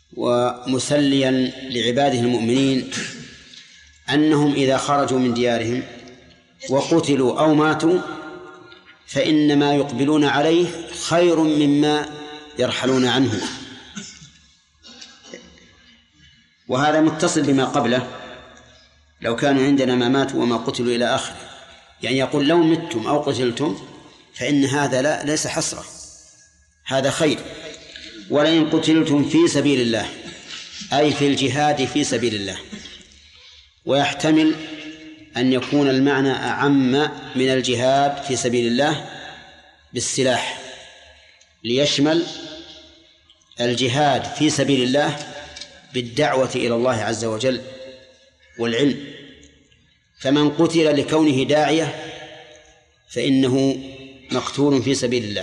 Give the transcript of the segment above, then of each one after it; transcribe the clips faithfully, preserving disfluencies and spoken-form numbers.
ومسليا لعباده المؤمنين أنهم إذا خرجوا من ديارهم وقتلوا أو ماتوا فإنما يقبلون عليه خير مما يرحلون عنه. وهذا متصل بما قبله: لو كانوا عندنا ما ماتوا وما قتلوا إلى آخره. يعني يقول لو متم أو قتلتم فإن هذا لا ليس حسرة، هذا خير. ولئن قتلتم في سبيل الله أي في الجهاد في سبيل الله. ويحتمل أن يكون المعنى أعم من الجهاد في سبيل الله بالسلاح، ليشمل الجهاد في سبيل الله بالدعوة إلى الله عز وجل والعلم. فمن قتل لكونه داعية فإنه مقتول في سبيل الله،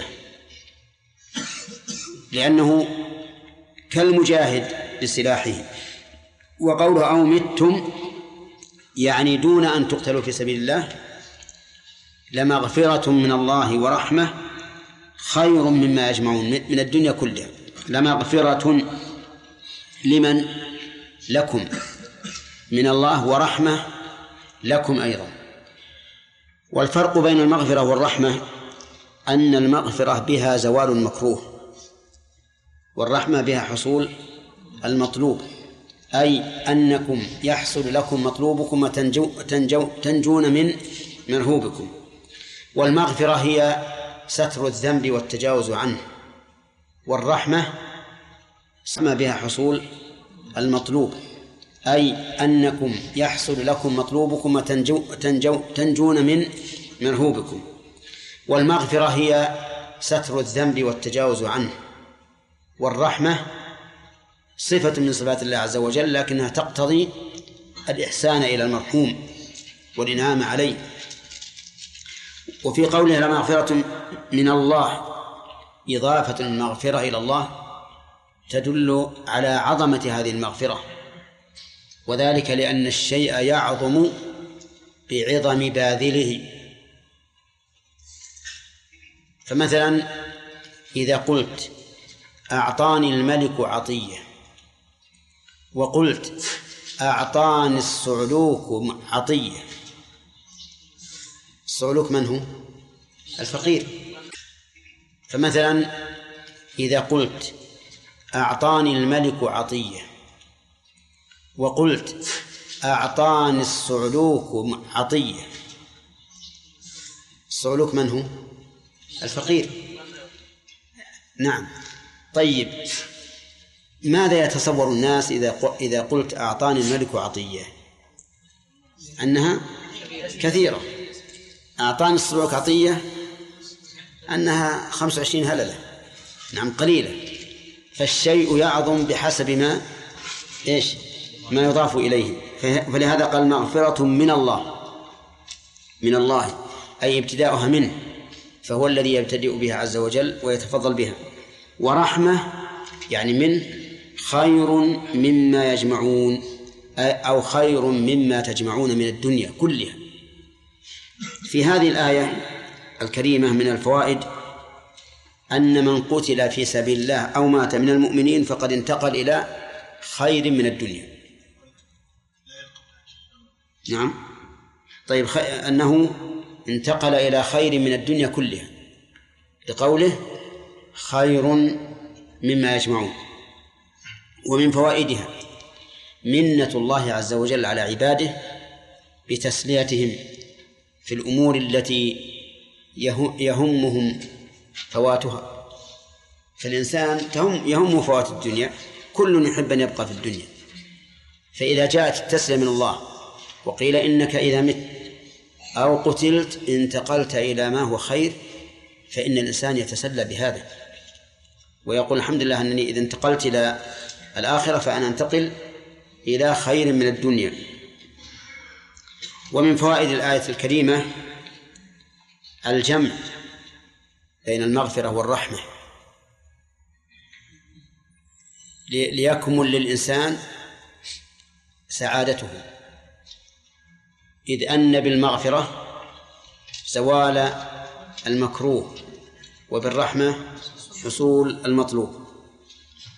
لأنه كالمجاهد بسلاحه. وقوله أو متم يعني دون أن تقتلوا في سبيل الله لمغفرة من الله ورحمة خير مما يجمعون من الدنيا كلها. لمغفرة لمن؟ لكم، من الله، ورحمة لكم أيضا. والفرق بين المغفرة والرحمة أن المغفرة بها زوال المكروه، والرحمة بها حصول المطلوب، أي أنكم يحصل لكم مطلوبكم وتنجو تنجو تنجون من مرهوبكم. والمغفرة هي ستر الذنب والتجاوز عنه، والرحمة سمى بها حصول المطلوب، أي أنكم يحصل لكم مطلوبكم وتنجو تنجو تنجون من مرهوبكم. والمغفرة هي ستر الذنب والتجاوز عنه، والرحمة صفة من صفات الله عز وجل لكنها تقتضي الإحسان إلى المرحوم والإنعام عليه. وفي قوله لمغفرة من الله إضافة المغفرة إلى الله تدل على عظمة هذه المغفرة، وذلك لأن الشيء يعظم بعظم باذله. فمثلا إذا قلت أعطاني الملك عطية وقلت أعطاني الصعلوك عطية، الصعلوك من هو؟ الفقير. فمثلا إذا قلت أعطاني الملك عطية وقلت أعطاني الصعلوك عطية، الصعلوك من هو؟ الفقير. نعم. طيب ماذا يتصور الناس إذا إذا قلت أعطاني الملك عطية؟ أنها كثيرة. أعطاني الصعلوك عطية أنها خمس وعشرين هللة، نعم قليلة. فالشيء يعظم بحسب ما إيش ما يضاف إليه. فلهذا قال مغفرة من الله، من الله أي ابتداؤها منه، فهو الذي يبتدئ بها عز وجل ويتفضل بها. ورحمة يعني منه خير مما يجمعون أو خير مما تجمعون من الدنيا كلها. في هذه الآية الكريمة من الفوائد أن من قتل في سبيل الله أو مات من المؤمنين فقد انتقل إلى خير من الدنيا. نعم. طيب خ... أنه انتقل إلى خير من الدنيا كلها لقوله خير مما يجمعون. ومن فوائدها منة الله عز وجل على عباده بتسليتهم في الأمور التي يهمهم فواتها. فالإنسان يهم فوات الدنيا، كل يحب أن يبقى في الدنيا. فإذا جاءت التسلية من الله وقيل إنك إذا مت أو قتلت انتقلت إلى ما هو خير، فإن الإنسان يتسلى بهذا ويقول الحمد لله أنني إذا انتقلت إلى الآخرة فأنا أنتقل إلى خير من الدنيا. ومن فوائد الآية الكريمة الجمع بين المغفرة والرحمة ليكمل للإنسان سعادته، إذ أن بالمغفرة زوال المكروه وبالرحمة حصول المطلوب.